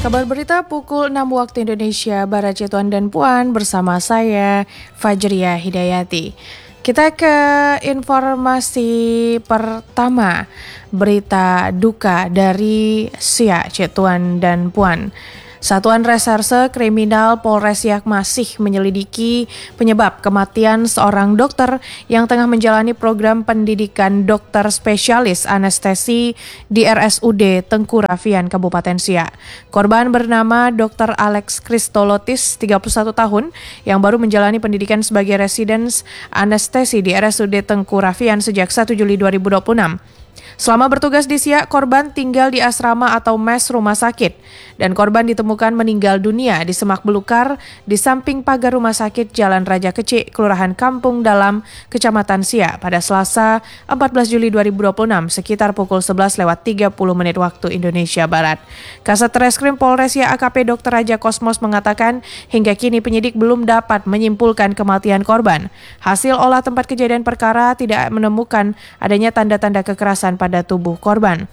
Kabar berita pukul 6 waktu Indonesia Barat, Tuan dan Puan, bersama saya Fajriya Hidayati. Kita ke informasi pertama, berita duka dari Siak, Tuan dan Puan. Satuan Reserse Kriminal Polres Siak masih menyelidiki penyebab kematian seorang dokter yang tengah menjalani program pendidikan dokter spesialis anestesi di RSUD Tengku Rafian, Kabupaten Siak. Korban bernama Dr. Alex Kristolotis, 31 tahun, yang baru menjalani pendidikan sebagai residens anestesi di RSUD Tengku Rafian sejak 1 Juli 2026. Selama bertugas di Siak, korban tinggal di asrama atau mes rumah sakit dan korban ditemukan meninggal dunia di semak belukar di samping pagar rumah sakit Jalan Raja Kecik, Kelurahan Kampung Dalam, Kecamatan Siak pada Selasa 14 Juli 2026 sekitar pukul 11:30 waktu Indonesia Barat. Kasat Reskrim Polres Siak AKP Dr. Raja Kosmos mengatakan hingga kini penyidik belum dapat menyimpulkan kematian korban. Hasil olah tempat kejadian perkara tidak menemukan adanya tanda-tanda kekerasan pada tubuh korban.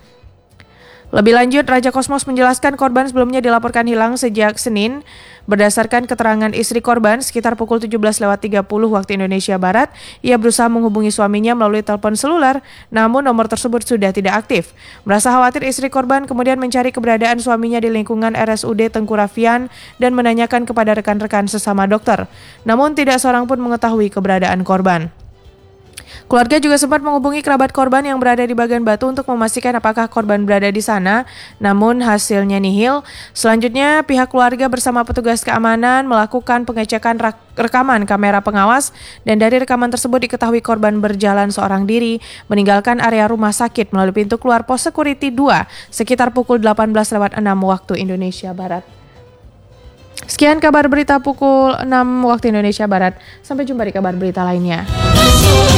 Lebih lanjut, Raja Kosmos menjelaskan korban sebelumnya dilaporkan hilang sejak Senin. Berdasarkan keterangan istri korban, sekitar pukul 17:30 waktu Indonesia Barat, ia berusaha menghubungi suaminya melalui telepon seluler, namun nomor tersebut sudah tidak aktif. Merasa khawatir, istri korban kemudian mencari keberadaan suaminya di lingkungan RSUD Tengku Rafian dan menanyakan kepada rekan-rekan sesama dokter. Namun tidak seorang pun mengetahui keberadaan korban. Keluarga juga sempat menghubungi kerabat korban yang berada di Bagan Batu untuk memastikan apakah korban berada di sana, namun hasilnya nihil. Selanjutnya, pihak keluarga bersama petugas keamanan melakukan pengecekan rekaman kamera pengawas dan dari rekaman tersebut diketahui korban berjalan seorang diri meninggalkan area rumah sakit melalui pintu keluar pos security 2 sekitar pukul 18:06 waktu Indonesia Barat. Sekian kabar berita pukul 6 waktu Indonesia Barat. Sampai jumpa di kabar berita lainnya.